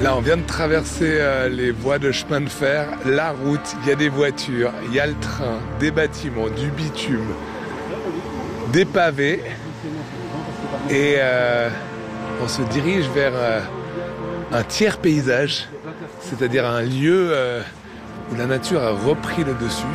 Là, on vient de traverser les voies de chemin de fer, la route, il y a des voitures, il y a le train, des bâtiments, du bitume, des pavés. Et on se dirige vers un tiers paysage, c'est-à-dire un lieu où la nature a repris le dessus.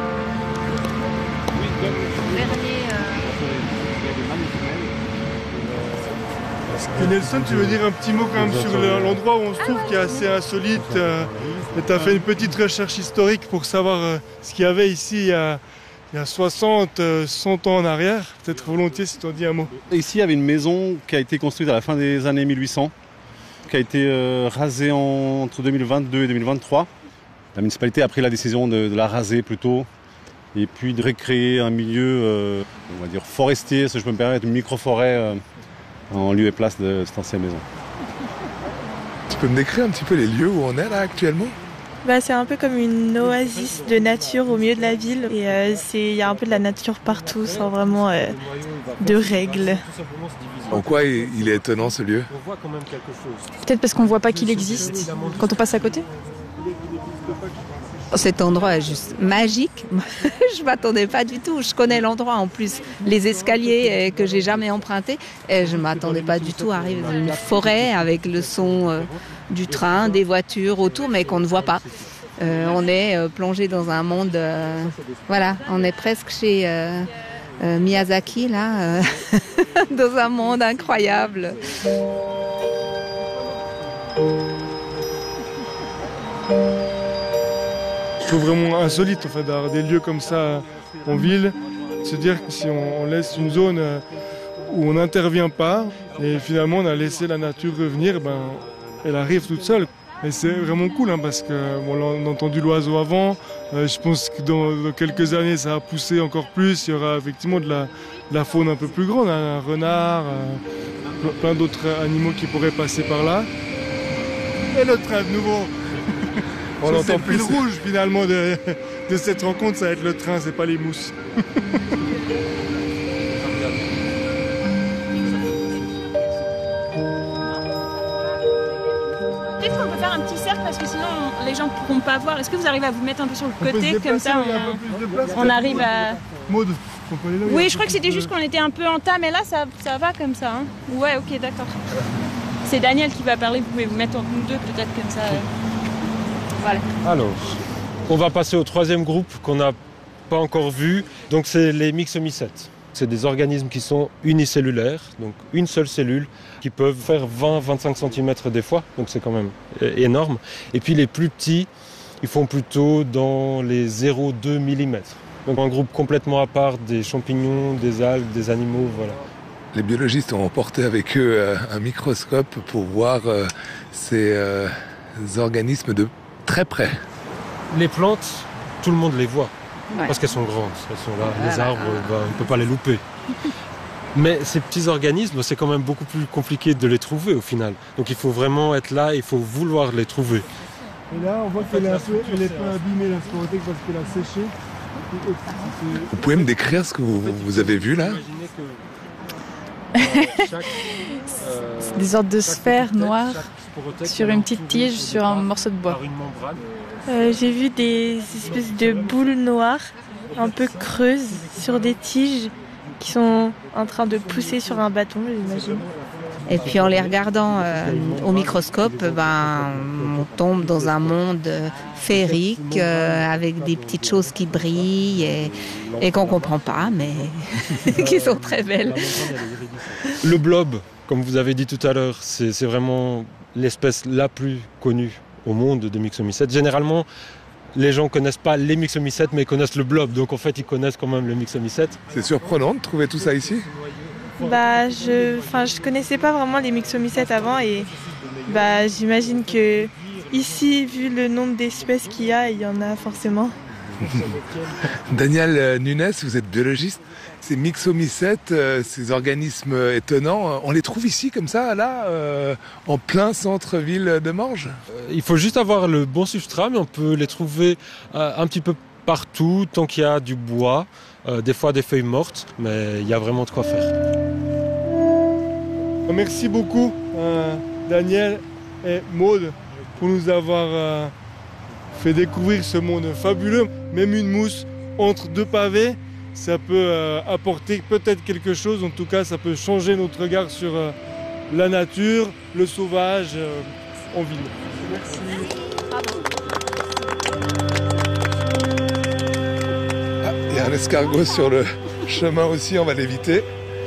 Nelson, tu veux dire un petit mot quand même sur l'endroit où on se trouve qui est assez insolite. Tu as fait une petite recherche historique pour savoir ce qu'il y avait ici il y a 60, 100 ans en arrière. Peut-être volontiers si tu en dis un mot. Ici, il y avait une maison qui a été construite à la fin des années 1800, qui a été rasée entre 2022 et 2023. La municipalité a pris la décision de la raser plutôt et puis de recréer un milieu, on va dire forestier, si je peux me permettre, une micro-forêt en lieu et place de cette ancienne maison. Tu peux me décrire un petit peu les lieux où on est là actuellement ? C'est un peu comme une oasis de nature au milieu de la ville. Et il y a un peu de la nature partout, sans vraiment de règles. En quoi il est étonnant ce lieu ? Peut-être parce qu'on ne voit pas qu'il existe quand on passe à côté. Cet endroit est juste magique. Je ne m'attendais pas du tout. Je connais l'endroit en plus, les escaliers que j'ai jamais empruntés. Et je ne m'attendais pas du tout à arriver dans une forêt avec le son du train, des voitures autour, mais qu'on ne voit pas. On est plongé dans un monde. Voilà, on est presque chez Miyazaki là, dans un monde incroyable. Je trouve vraiment insolite en fait, d'avoir des lieux comme ça en ville. Se dire que si on laisse une zone où on n'intervient pas et finalement on a laissé la nature revenir, elle arrive toute seule. Et c'est vraiment cool parce qu'on a entendu l'oiseau avant. Je pense que dans quelques années ça va pousser encore plus. Il y aura effectivement de la faune un peu plus grande, un renard, plein d'autres animaux qui pourraient passer par là. Et le train de nouveau. On entend plus le rouge finalement de cette rencontre, ça va être le train, c'est pas les mousses. Peut-être qu'on peut faire un petit cercle parce que sinon les gens ne pourront pas voir. Est-ce que vous arrivez à vous mettre un peu sur le côté comme ça on arrive à... Maud, on peut aller là. Oui, je crois que c'était juste qu'on était un peu en tas, mais là ça va comme ça. Hein. Ouais, ok, d'accord. C'est Daniel qui va parler, vous pouvez vous mettre entre nous deux peut-être comme ça. Voilà. Alors, on va passer au troisième groupe qu'on n'a pas encore vu. Donc c'est les myxomycètes. C'est des organismes qui sont unicellulaires, donc une seule cellule, qui peuvent faire 20-25 cm des fois, donc c'est quand même énorme. Et puis les plus petits, ils font plutôt dans les 0,2 mm. Donc un groupe complètement à part des champignons, des algues, des animaux, voilà. Les biologistes ont emporté avec eux un microscope pour voir ces organismes de très près. Les plantes, tout le monde les voit, parce qu'elles sont grandes, elles sont là. Les arbres, on ne peut pas les louper. Mais ces petits organismes, c'est quand même beaucoup plus compliqué de les trouver au final. Donc il faut vraiment être là, il faut vouloir les trouver. Et là, on voit qu'elle est un peu abîmée, la sporothèque, parce qu'elle a séché. Vous pouvez me décrire ce que vous avez vu là ? C'est des sortes de sphères noires sur une petite tige, sur un morceau de bois. J'ai vu des espèces de boules noires, un peu creuses, sur des tiges qui sont en train de pousser sur un bâton, j'imagine. Et puis en les regardant au microscope, on tombe dans un monde féerique avec des petites choses qui brillent et qu'on ne comprend pas, mais qui sont très belles. Le blob, comme vous avez dit tout à l'heure, c'est vraiment l'espèce la plus connue au monde des myxomycètes. Généralement, les gens ne connaissent pas les myxomycètes, mais ils connaissent le blob. Donc en fait, ils connaissent quand même le myxomycète. C'est surprenant de trouver tout ça ici ? Je connaissais pas vraiment les myxomycètes avant et j'imagine que ici, vu le nombre d'espèces qu'il y a, il y en a forcément. Daniel Nunes, vous êtes biologiste. Ces myxomycètes, ces organismes étonnants, on les trouve ici comme ça, là, en plein centre-ville de Morges ? Il faut juste avoir le bon substrat, mais on peut les trouver un petit peu partout, tant qu'il y a du bois, des fois des feuilles mortes, mais il y a vraiment de quoi faire. Merci beaucoup, Daniel. et Maud pour nous avoir fait découvrir ce monde fabuleux. Même une mousse entre deux pavés, ça peut apporter peut-être quelque chose. En tout cas, ça peut changer notre regard sur la nature, le sauvage en ville. Merci. Ah, il y a un escargot sur le chemin aussi, on va l'éviter.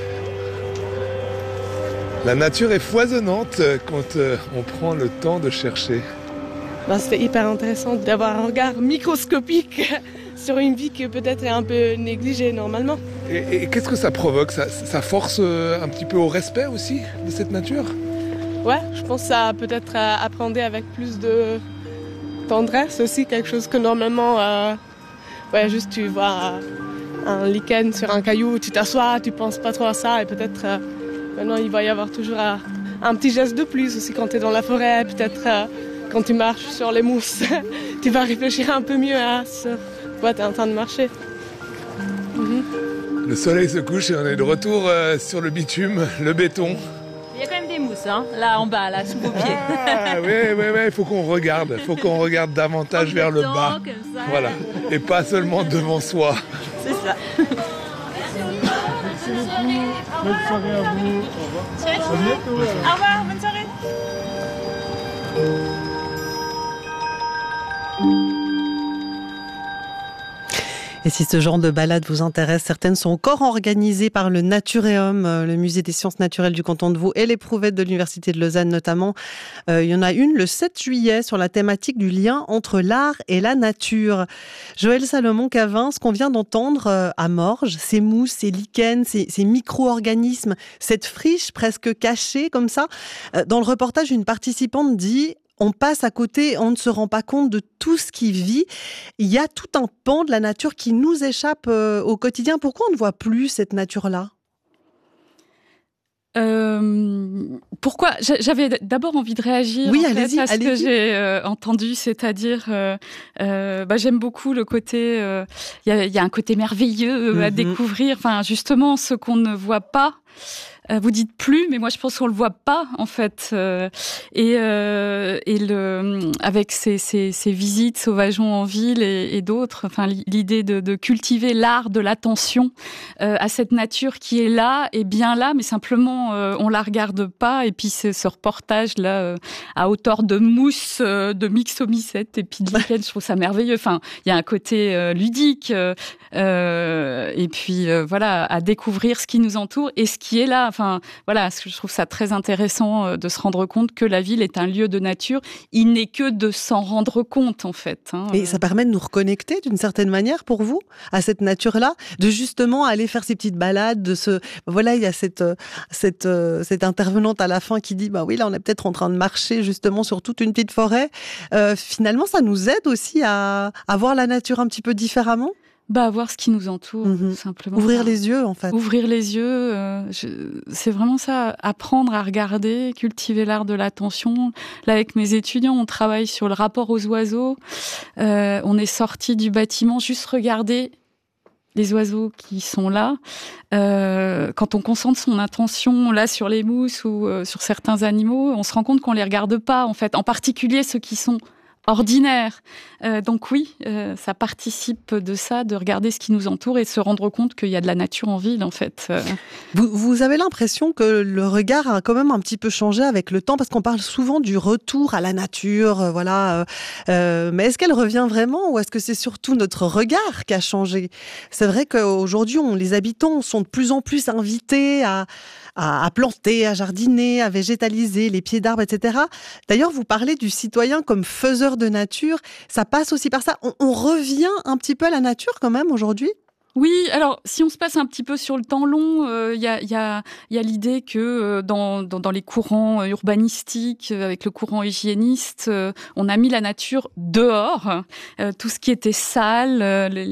La nature est foisonnante quand on prend le temps de chercher. C'était hyper intéressant d'avoir un regard microscopique sur une vie qui peut-être est un peu négligée normalement. Et qu'est-ce que ça provoque ? Ça force un petit peu au respect aussi de cette nature ? Ouais, je pense que ça peut-être appréhender avec plus de tendresse aussi, quelque chose que normalement, juste tu vois un lichen sur un caillou, tu t'assois, tu penses pas trop à ça et peut-être maintenant il va y avoir toujours un petit geste de plus aussi quand tu es dans la forêt, peut-être quand tu marches sur les mousses, tu vas réfléchir un peu mieux à ce quoi tu es en train de marcher. Le soleil se couche et on est de retour sur le bitume, le béton. Il y a quand même des mousses, hein, là en bas, là, sous vos pieds. Ah, oui, il faut qu'on regarde. Il faut qu'on regarde davantage vers le bas. Comme ça. Voilà. Et pas seulement devant soi. C'est ça. Merci beaucoup. Bonne soirée à vous. Au revoir. À bientôt. Au revoir, bonne soirée. Et si ce genre de balade vous intéresse, certaines sont encore organisées par le Naturéum, le musée des sciences naturelles du canton de Vaud et l'Éprouvette de l'Université de Lausanne notamment. Il y en a une le 7 juillet sur la thématique du lien entre l'art et la nature. Joël Salomon-Cavin, ce qu'on vient d'entendre à Morges, ces mousses, ces lichens, ces micro-organismes, cette friche presque cachée comme ça. Dans le reportage, une participante dit: on passe à côté, on ne se rend pas compte de tout ce qui vit. Il y a tout un pan de la nature qui nous échappe au quotidien. Pourquoi on ne voit plus cette nature-là ? Pourquoi ? J'avais d'abord envie de réagir à ce que j'ai entendu, c'est-à-dire j'aime beaucoup le côté, il y a un côté merveilleux à découvrir, enfin justement ce qu'on ne voit pas. Vous dites plus, mais moi je pense qu'on le voit pas en fait. Et avec ces visites Sauvageons en ville et d'autres, enfin l'idée de cultiver l'art de l'attention à cette nature qui est là et bien là, mais simplement on la regarde pas. Et puis ce reportage là à hauteur de mousse, de myxomycètes et puis de lichen, je trouve ça merveilleux. Enfin, il y a un côté ludique et puis voilà, à découvrir ce qui nous entoure et ce qui est là. Enfin, voilà, je trouve ça très intéressant de se rendre compte que la ville est un lieu de nature. Il n'est que de s'en rendre compte, en fait. Et ça permet de nous reconnecter d'une certaine manière, pour vous, à cette nature-là, de justement aller faire ces petites balades, voilà, il y a cette intervenante à la fin qui dit, bah oui, là, on est peut-être en train de marcher justement sur toute une petite forêt. Finalement, ça nous aide aussi à voir la nature un petit peu différemment. Voir ce qui nous entoure, simplement. Ouvrir les yeux, en fait. Ouvrir les yeux, c'est vraiment ça, apprendre à regarder, cultiver l'art de l'attention. Là, avec mes étudiants, on travaille sur le rapport aux oiseaux. On est sorti du bâtiment, juste regarder les oiseaux qui sont là. Quand on concentre son attention là sur les mousses ou sur certains animaux, on se rend compte qu'on les regarde pas, en fait. En particulier ceux qui sont ordinaire. Donc oui, ça participe de ça, de regarder ce qui nous entoure et de se rendre compte qu'il y a de la nature en ville, en fait. Vous avez l'impression que le regard a quand même un petit peu changé avec le temps, parce qu'on parle souvent du retour à la nature, voilà. Mais est-ce qu'elle revient vraiment, ou est-ce que c'est surtout notre regard qui a changé ? C'est vrai qu'aujourd'hui, les habitants sont de plus en plus invités à planter, à jardiner, à végétaliser, les pieds d'arbres, etc. D'ailleurs, vous parlez du citoyen comme faiseur de nature. Ça passe aussi par ça. On revient un petit peu à la nature quand même aujourd'hui ? Oui, alors si on se passe un petit peu sur le temps long, il y a l'idée que dans les courants urbanistiques, avec le courant hygiéniste, on a mis la nature dehors, tout ce qui était sale,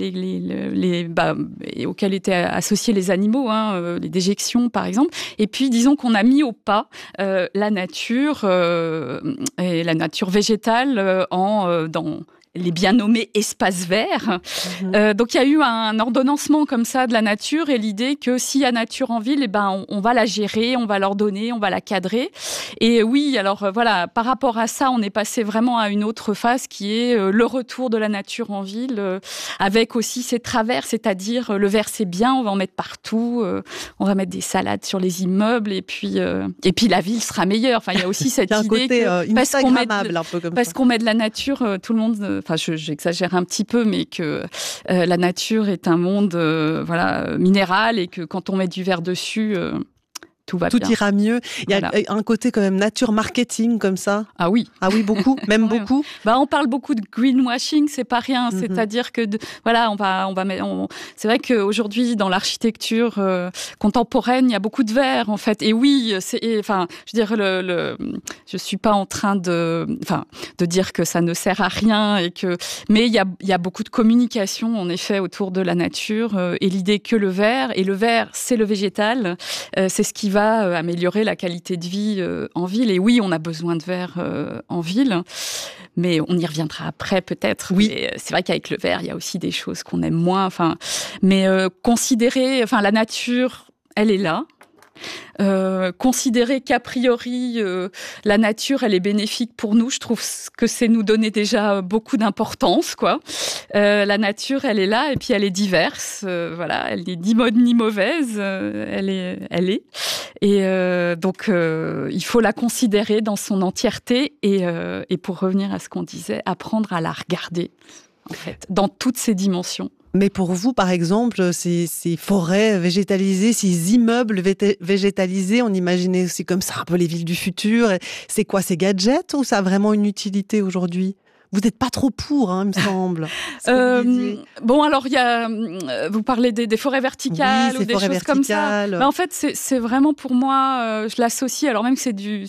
auxquels étaient associés les animaux, les déjections par exemple. Et puis disons qu'on a mis au pas la nature et la nature végétale dans les bien nommés espaces verts. Donc il y a eu un ordonnancement comme ça de la nature et l'idée que s'il y a nature en ville, on va la gérer, on va l'ordonner, on va la cadrer. Et oui, alors voilà, par rapport à ça, on est passé vraiment à une autre phase qui est le retour de la nature en ville, avec aussi ses travers, c'est-à-dire le vert c'est bien, on va en mettre partout, on va mettre des salades sur les immeubles et puis la ville sera meilleure. Enfin, il y a aussi cette idée côté, que parce qu'on met de la nature, tout le monde, enfin j'exagère un petit peu, mais que la nature est un monde minéral et que quand on met du vert dessus, tout va bien. Tout ira mieux. Il y a un côté quand même nature marketing comme ça. Ah oui. Ah oui, beaucoup, même beaucoup. On parle beaucoup de greenwashing, c'est pas rien. C'est-à-dire que c'est vrai qu'aujourd'hui dans l'architecture contemporaine, il y a beaucoup de vert en fait. Et oui, je suis pas en train de dire que ça ne sert à rien mais il y a beaucoup de communication en effet autour de la nature et l'idée que le vert c'est le végétal, c'est ce qui va améliorer la qualité de vie en ville. Et oui, on a besoin de verre en ville, mais on y reviendra après peut-être. Oui. Et c'est vrai qu'avec le verre, il y a aussi des choses qu'on aime moins. Mais considérer, la nature, elle est là. Considérer qu'a priori la nature elle est bénéfique pour nous, je trouve que c'est nous donner déjà beaucoup d'importance quoi. La nature elle est là et puis elle est diverse, elle n'est ni bonne ni mauvaise, elle est et donc il faut la considérer dans son entièreté et pour revenir à ce qu'on disait, apprendre à la regarder en fait dans toutes ses dimensions. Mais pour vous, par exemple, ces forêts végétalisées, ces immeubles végétalisés, on imaginait aussi comme ça un peu les villes du futur. C'est quoi, ces gadgets ou ça a vraiment une utilité aujourd'hui ? Vous n'êtes pas trop pour, il me semble. Alors il y a, vous parlez des forêts verticales ou des choses comme ça. En fait, c'est vraiment pour moi, je l'associe. Alors même que c'est du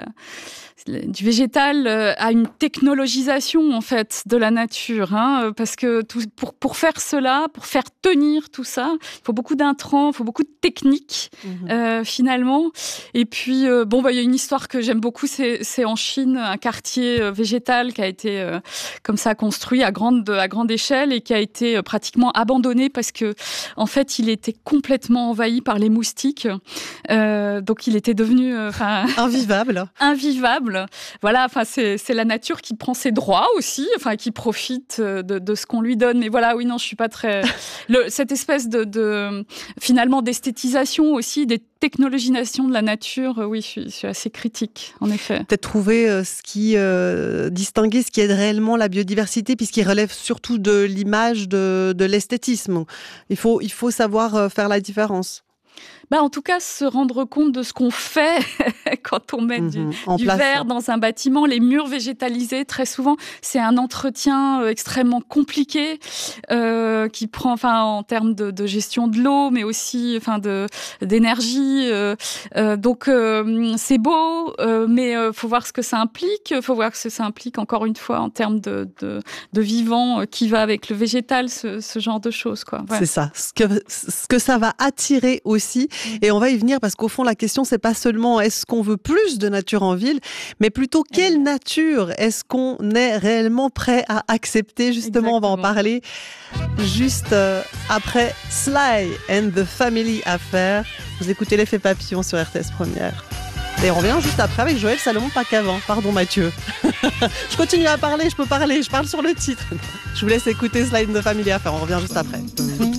végétal à une technologisation en fait de la nature, parce que pour faire cela, pour faire tenir tout ça, il faut beaucoup d'intrants, il faut beaucoup de techniques finalement. Et puis il y a une histoire que j'aime beaucoup, c'est en Chine un quartier végétal qui a été comme ça construit à grande échelle et qui a été pratiquement abandonné parce que en fait il était complètement envahi par les moustiques, donc il était devenu invivable. Voilà, c'est la nature qui prend ses droits aussi, qui profite de ce qu'on lui donne. Mais voilà, oui, non, je suis pas très cette espèce de finalement d'esthétisation aussi, des technologisation de la nature, oui, je suis assez critique, en effet. Peut-être trouver distinguer ce qui aide réellement la biodiversité, puisqu'il relève surtout de l'image, de l'esthétisme. Il faut savoir faire la différence. En tout cas, se rendre compte de ce qu'on fait quand on met du verre dans un bâtiment. Les murs végétalisés, très souvent, c'est un entretien extrêmement compliqué qui prend, en termes de gestion de l'eau, mais aussi, d'énergie. Donc, c'est beau, mais faut voir ce que ça implique. Faut voir ce que ça implique, encore une fois, en termes de vivant qui va avec le végétal, ce genre de choses, quoi. Ouais. C'est ça. Ce que ça va attirer aussi. Et on va y venir parce qu'au fond, la question, c'est pas seulement est-ce qu'on veut plus de nature en ville, mais plutôt quelle nature est-ce qu'on est réellement prêt à accepter. Justement, on va en parler juste après Sly and the Family Affair. Vous écoutez l'effet papillon sur RTS Première. Et on revient juste après avec Joël Salomon, pas qu'avant. Pardon Mathieu. Je continue à parler, je parle sur le titre. Je vous laisse écouter Sly and the Family Affair, on revient juste après.